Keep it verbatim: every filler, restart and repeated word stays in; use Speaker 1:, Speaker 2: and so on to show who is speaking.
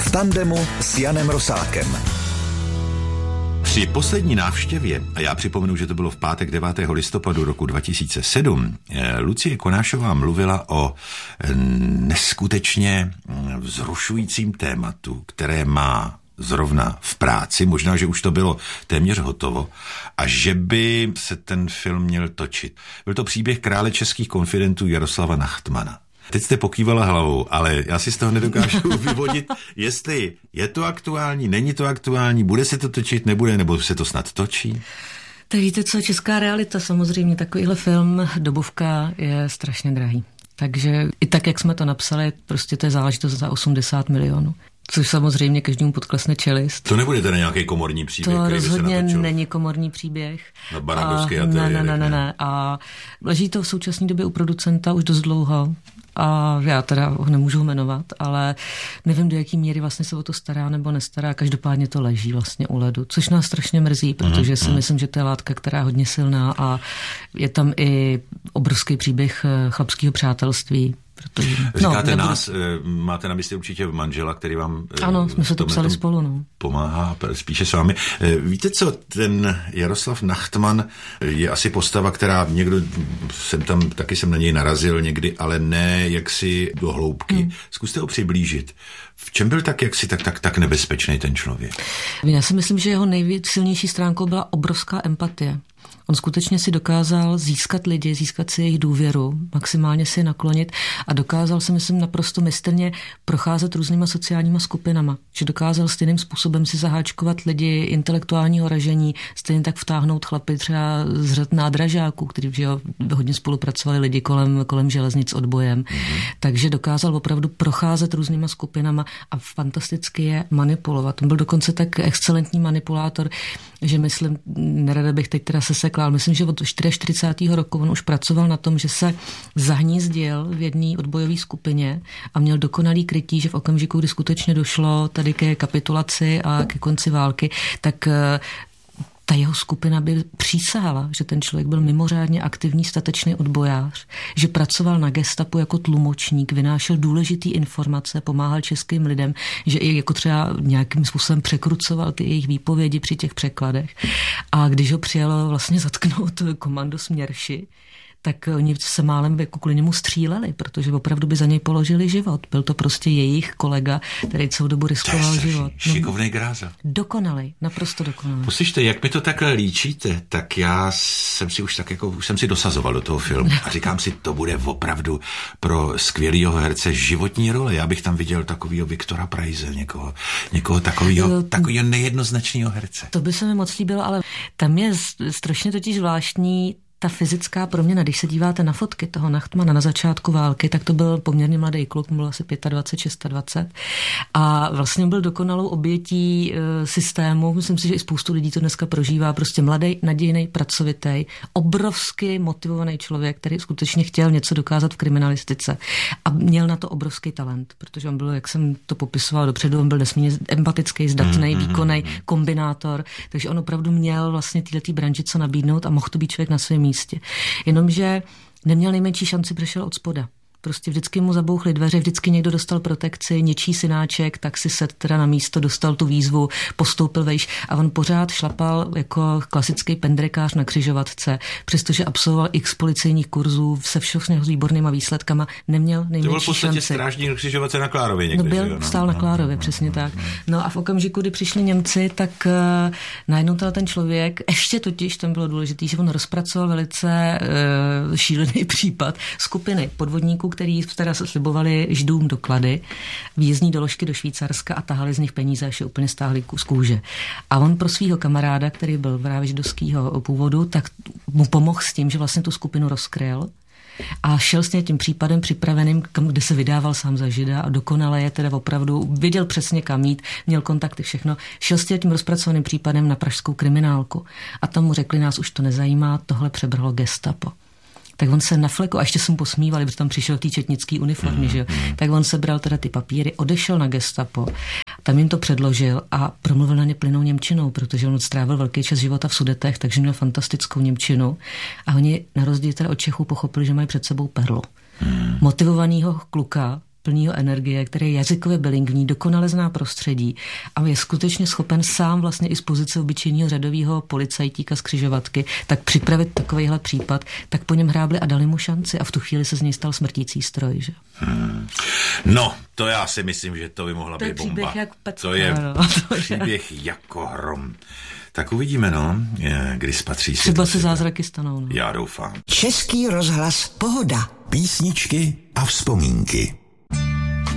Speaker 1: V tandemu s Janem Rosákem.
Speaker 2: Při poslední návštěvě, a já připomenu, že to bylo v pátek devátého listopadu roku dva tisíce sedm, Lucie Konášová mluvila o neskutečně vzrušujícím tématu, které má zrovna v práci, možná, že už to bylo téměř hotovo, a že by se ten film měl točit. Byl to příběh krále českých konfidentů Jaroslava Nachtmana. Teď jste pokývala hlavou, ale já si z toho nedokážu vyvodit, jestli je to aktuální, není to aktuální, bude se to točit, nebude, nebo se to snad točí.
Speaker 3: Tak víte co, česká realita, samozřejmě takovýhle film, dobovka, je strašně drahý. Takže i tak, jak jsme to napsali, prostě to je záležitost za osmdesát milionů. Což samozřejmě každému podklesne čelist.
Speaker 2: To nebude teda nějaký komorní příběh,
Speaker 3: to
Speaker 2: který by se natočil? To rozhodně
Speaker 3: není komorní příběh.
Speaker 2: Na Barandovské ateliéry.
Speaker 3: Ne, ne, ne, ne. A leží to v současné době u producenta už dost dlouho. A já teda ho nemůžu jmenovat, ale nevím, do jaký míry vlastně se o to stará nebo nestará. Každopádně to leží vlastně u ledu, což nás strašně mrzí, protože si myslím, že to je látka, která je hodně silná a je tam i obrovský příběh chlapského přátelství. Protože,
Speaker 2: Říkáte
Speaker 3: no,
Speaker 2: nás, nebudu... máte na mysli určitě manžela, který vám...
Speaker 3: Ano, jsme se to psali spolu, no.
Speaker 2: Pomáhá spíše s vámi. Víte co, ten Jaroslav Nachtman je asi postava, která někdo, jsem tam, taky jsem na něj narazil někdy, ale ne jaksi do hloubky. Hmm. Zkuste ho přiblížit. V čem byl tak jaksi tak, tak, tak nebezpečný ten člověk?
Speaker 3: Já si myslím, že jeho nejsilnější stránkou byla obrovská empatie. On skutečně si dokázal získat lidi, získat si jejich důvěru, maximálně si je naklonit a dokázal si, myslím, naprosto mistrně procházet různýma sociálníma skupinama. Že dokázal stejným způsobem si zaháčkovat lidi intelektuálního ražení, stejně tak vtáhnout chlapy třeba z řad nádražáků, kteří že jo, hodně spolupracovali lidi kolem, kolem železnic odbojem. Mm-hmm. Takže dokázal opravdu procházet různýma skupinama a fantasticky je manipulovat. On byl dokonce tak excelentní manipulátor, že myslím, nerada bych teď teda se sekla, ale myslím, že od čtyřicátého čtvrtého roku on už pracoval na tom, že se zahnízdil v jedné odbojové skupině a měl dokonalý krytí, že v okamžiku, kdy skutečně došlo tady ke kapitulaci a ke konci války, tak ta jeho skupina by přísahala, že ten člověk byl mimořádně aktivní, statečný odbojář, že pracoval na gestapu jako tlumočník, vynášel důležitý informace, pomáhal českým lidem, že i jako třeba nějakým způsobem překrucoval ty jejich výpovědi při těch překladech. A když ho přijalo vlastně zatknout komando Směrši, tak oni se málem jako kvůli němu stříleli, protože opravdu by za něj položili život. Byl to prostě jejich kolega, který celou dobu riskoval život.
Speaker 2: Šikovnej gráza.
Speaker 3: Dokonalej, naprosto dokonalej.
Speaker 2: Poslyšte, jak mi to takhle líčíte, tak já jsem si už tak jako, už jsem si dosazoval do toho filmu a říkám si, to bude opravdu pro skvělýho herce životní role. Já bych tam viděl takovýho Viktora Preize, někoho, někoho takovýho, takovýho nejednoznačného herce.
Speaker 3: To by se mi moc líbilo, ale tam je strašně totiž zvláštní ta fyzická proměna, když se díváte na fotky toho Nachtmana na začátku války, tak to byl poměrně mladý kluk, mu bylo asi dvacet pět, dvacet šest a vlastně byl dokonalou obětí e, systému. Myslím si, že i spoustu lidí to dneska prožívá. Prostě mladý, nadějný, pracovitý, obrovsky motivovaný člověk, který skutečně chtěl něco dokázat v kriminalistice a měl na to obrovský talent, protože on byl, jak jsem to popisoval dopředu, on byl nesmírně empatický, zdatný, výkonný kombinátor, takže on opravdu měl vlastně této branži co nabídnout a mohl to být člověk na svém místě. Jenomže neměl nejmenší šanci, přišel od spoda. Prostě vždycky mu zabouchly dveře, vždycky někdo dostal protekci, něčí synáček, tak si set teda na místo, dostal tu výzvu, postoupil vejš a on pořád šlapal jako klasický pendrekář na křižovatce, přestože absolvoval x policejních kurzů se všemi výbornýma výsledkama, neměl nejmenší šanci. To byl v podstatě
Speaker 2: strážník křižovatce na Klárově někde.
Speaker 3: No byl,
Speaker 2: že jo?
Speaker 3: stál na Klárově, no, přesně no, tak. No a v okamžiku, kdy přišli Němci, tak uh, najednou ten člověk, ještě totiž tam bylo důležité, že on rozpracoval velice uh, šílený případ skupiny podvodníků, který teda slibovali Židům doklady, výjezdní doložky do Švýcarska a tahali z nich peníze, až je úplně stáhli z kůže. A on pro svého kamaráda, který byl právě židovského původu, tak mu pomohl s tím, že vlastně tu skupinu rozkryl a šel s tím případem připraveným, kde se vydával sám za Žida a dokonale je teda opravdu, viděl přesně kam jít, měl kontakty, všechno. Šel s tím rozpracovaným případem na pražskou kriminálku a tam mu řekli, nás už to nezajímá, tohle přebralo gestapo. Tak on se naflekl, a ještě jsem posmívali, protože tam přišel v té četnický uniformě, mm, že jo. Mm. Tak on sebral teda ty papíry, odešel na gestapo, tam jim to předložil a promluvil na ně plynou němčinou, protože on strávil velký čas života v Sudetech, takže měl fantastickou němčinu a oni na rozdíl teda od Čechů pochopili, že mají před sebou perlu. Mm. Motivovanýho kluka, plného energie, který je jazykově bilingvní, dokonale zná prostředí a je skutečně schopen sám vlastně i z pozice obyčejného řadového policajtíka z křižovatky tak připravit takovýhle případ, tak po něm hrábli a dali mu šanci a v tu chvíli se z něj stal smrtící stroj. Že?
Speaker 2: Hmm. No, to já si myslím, že to by mohla
Speaker 3: to
Speaker 2: být bomba.
Speaker 3: Jak pecka,
Speaker 2: to je
Speaker 3: no, to
Speaker 2: příběh je... jako hrom. Tak uvidíme, no, kdy spatří se.
Speaker 3: Třeba se zázraky stanou. No.
Speaker 2: Já doufám.
Speaker 1: Český rozhlas Pohoda. Písničky a vzpomínky.